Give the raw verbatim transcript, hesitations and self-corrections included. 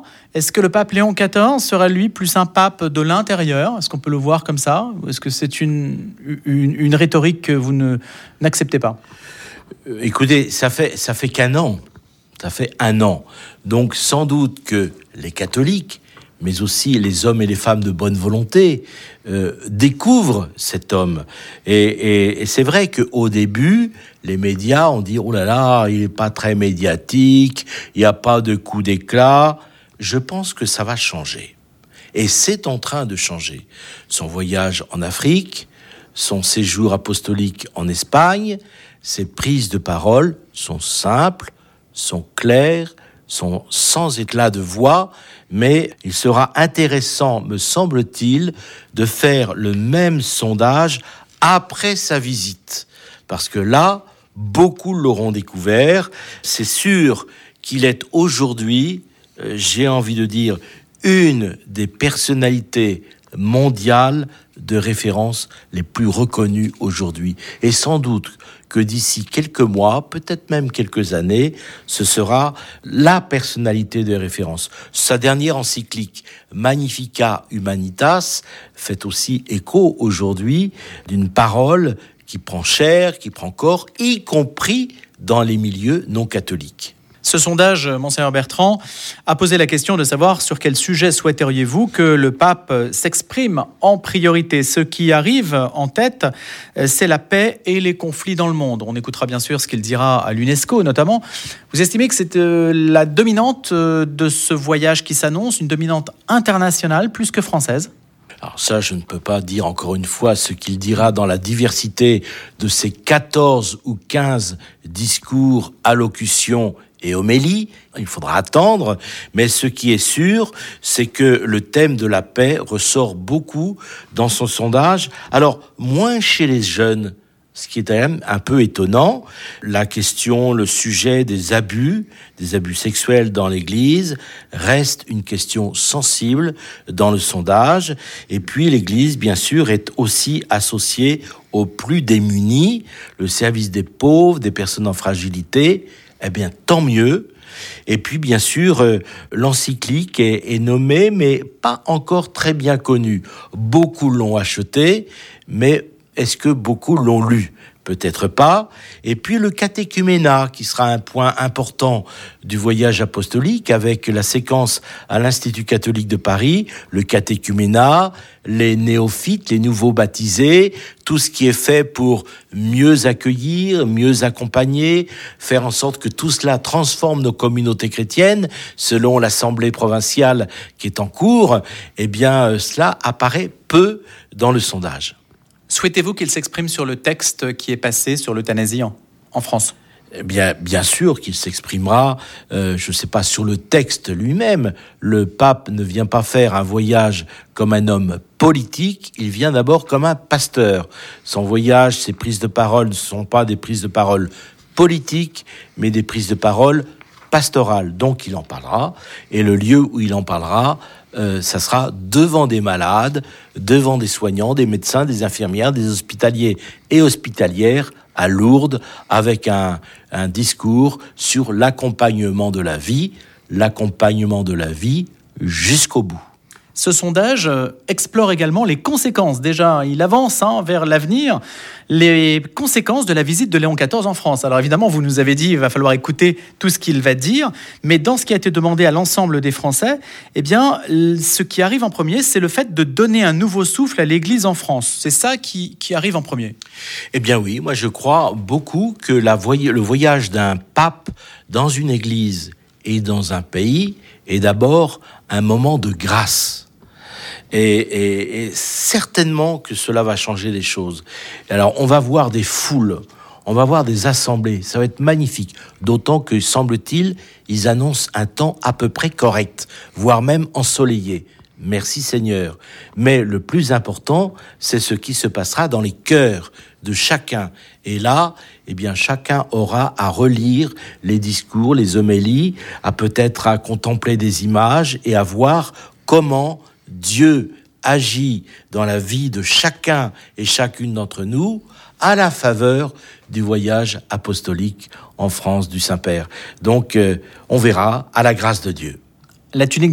Est-ce que le pape Léon quatorze sera, lui, plus un pape de l'intérieur ? Est-ce qu'on peut le voir comme ça ? Ou est-ce que c'est une, une, une rhétorique que vous ne, n'acceptez pas ? Écoutez, ça fait, ça fait qu'un an. Ça fait un an. Donc, sans doute que les catholiques, mais aussi les hommes et les femmes de bonne volonté, euh, découvrent cet homme. Et, et, et c'est vrai qu'au début, les médias ont dit « Oh là là, il n'est pas très médiatique, il n'y a pas de coup d'éclat ». Je pense que ça va changer. Et c'est en train de changer. Son voyage en Afrique, son séjour apostolique en Espagne, ses prises de parole sont simples, sont clairs, sont sans éclat de voix, mais il sera intéressant, me semble-t-il, de faire le même sondage après sa visite. Parce que là, beaucoup l'auront découvert. C'est sûr qu'il est aujourd'hui, euh, j'ai envie de dire, une des personnalités mondiales de référence les plus reconnues aujourd'hui. Et sans doute que d'ici quelques mois, peut-être même quelques années, ce sera la personnalité de référence. Sa dernière encyclique, Magnificat Humanitas, fait aussi écho aujourd'hui d'une parole qui prend chair, qui prend corps, y compris dans les milieux non catholiques. Ce sondage, Monseigneur Bertrand, a posé la question de savoir sur quel sujet souhaiteriez-vous que le pape s'exprime en priorité. Ce qui arrive en tête, c'est la paix et les conflits dans le monde. On écoutera bien sûr ce qu'il dira à l'UNESCO notamment. Vous estimez que c'est la dominante de ce voyage qui s'annonce, une dominante internationale plus que française ? Alors ça, je ne peux pas dire encore une fois ce qu'il dira dans la diversité de ses quatorze ou quinze discours, allocutions et homélies. Il faudra attendre. Mais ce qui est sûr, c'est que le thème de la paix ressort beaucoup dans son sondage. Alors, moins chez les jeunes, ce qui est quand même un peu étonnant. La question, le sujet des abus, des abus sexuels dans l'Église, reste une question sensible dans le sondage. Et puis l'Église, bien sûr, est aussi associée aux plus démunis, le service des pauvres, des personnes en fragilité. Eh bien, tant mieux. Et puis, bien sûr, euh, l'encyclique est, est nommée, mais pas encore très bien connue. Beaucoup l'ont achetée, mais est-ce que beaucoup l'ont lu ? Peut-être pas. Et puis le catéchuménat, qui sera un point important du voyage apostolique, avec la séquence à l'Institut catholique de Paris, le catéchuménat, les néophytes, les nouveaux baptisés, tout ce qui est fait pour mieux accueillir, mieux accompagner, faire en sorte que tout cela transforme nos communautés chrétiennes, selon l'Assemblée provinciale qui est en cours, eh bien, cela apparaît peu dans le sondage. Souhaitez-vous qu'il s'exprime sur le texte qui est passé sur l'euthanasie en, en France ? Eh bien, bien sûr qu'il s'exprimera, euh, je ne sais pas, sur le texte lui-même. Le pape ne vient pas faire un voyage comme un homme politique, il vient d'abord comme un pasteur. Son voyage, ses prises de parole ne sont pas des prises de parole politiques, mais des prises de parole pastorales. Donc il en parlera, et le lieu où il en parlera, Euh, ça sera devant des malades, devant des soignants, des médecins, des infirmières, des hospitaliers et hospitalières à Lourdes, avec un, un discours sur l'accompagnement de la vie, l'accompagnement de la vie jusqu'au bout. Ce sondage explore également les conséquences. Déjà, il avance hein, vers l'avenir, les conséquences de la visite de Léon quatorze en France. Alors évidemment, vous nous avez dit qu'il va falloir écouter tout ce qu'il va dire, mais dans ce qui a été demandé à l'ensemble des Français, eh bien, ce qui arrive en premier, c'est le fait de donner un nouveau souffle à l'Église en France. C'est ça qui, qui arrive en premier. Eh bien oui, moi je crois beaucoup que la voy- le voyage d'un pape dans une église et dans un pays est d'abord un moment de grâce. Et, et, et certainement que cela va changer les choses. Alors, on va voir des foules, on va voir des assemblées, ça va être magnifique. D'autant que, semble-t-il, ils annoncent un temps à peu près correct, voire même ensoleillé. Merci Seigneur. Mais le plus important, c'est ce qui se passera dans les cœurs de chacun. Et là, eh bien, chacun aura à relire les discours, les homélies, à peut-être à contempler des images et à voir comment Dieu agit dans la vie de chacun et chacune d'entre nous à la faveur du voyage apostolique en France du Saint-Père. Donc, euh, on verra à la grâce de Dieu. La tunique